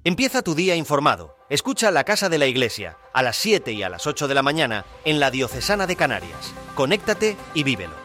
Empieza tu día informado. Escucha La Casa de la Iglesia, a las 7 y a las 8 de la mañana, en la Diocesana de Canarias. Conéctate y vívelo.